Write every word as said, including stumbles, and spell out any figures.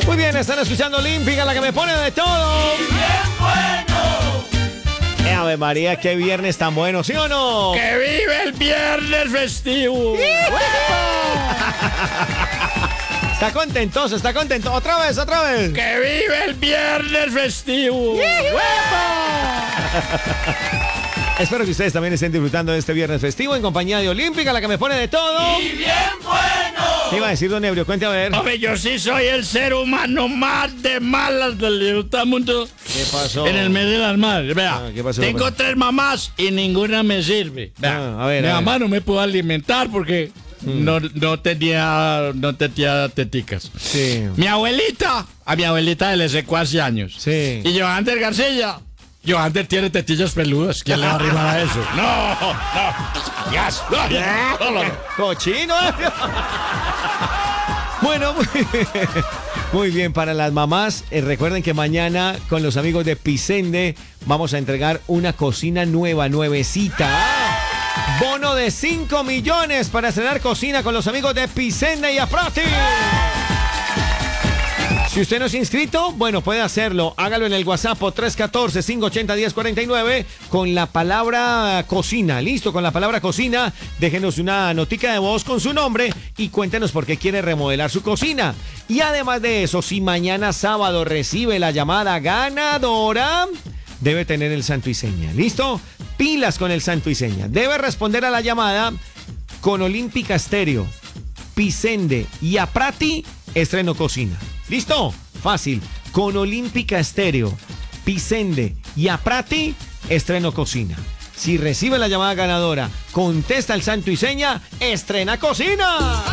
Muy bien, están escuchando Olímpica, la que me pone de todo. ¡Y bien bueno! Eh, Ave María, qué viernes tan bueno, ¿sí o no? ¡Que vive el viernes festivo! Está contentoso, está contento. Otra vez, otra vez. ¡Que vive el viernes festivo! Espero que ustedes también estén disfrutando de este viernes festivo en compañía de Olímpica, la que me pone de todo. ¡Y bien bueno! ¿Qué iba a decir, don Ebrio? Cuente a ver. Hombre, yo sí soy el ser humano más de malas del mundo. ¿Qué pasó? En el mes de las madres. Vea, Ah, ¿qué pasó, tengo pues? tres mamás y ninguna me sirve. Vea, Ah, a ver, mi a ver. mamá no me pudo alimentar porque no, no tenía no tenía teticas. Sí. Mi abuelita, a mi abuelita le secó hace años. Sí. Y Johander García, Johander tiene tetillas peludas. ¿Quién le va a arrimar a eso? No, no. Yes. No, no, no, no. ¡Cochino! Bueno, muy, muy bien, para las mamás, eh, recuerden que mañana con los amigos de Pisende vamos a entregar una cocina nueva, nuevecita. Bono de cinco millones para estrenar cocina con los amigos de Pisende y Aprati. Si usted no se ha inscrito, bueno, puede hacerlo. Hágalo en el WhatsApp tres uno cuatro, cinco ocho cero, uno cero cuatro nueve con la palabra cocina. Listo, con la palabra cocina. Déjenos una notica de voz con su nombre y cuéntenos por qué quiere remodelar su cocina. Y además de eso, si mañana sábado recibe la llamada ganadora, debe tener el santo y seña. ¿Listo? Pilas con el santo y seña. Debe responder a la llamada con Olímpica Estéreo, Pisende y Aprati, estreno cocina. ¿Listo? Fácil. Con Olímpica Estéreo, Pisende y Aprati, estreno cocina. Si recibe la llamada ganadora, contesta el santo y seña, estrena cocina.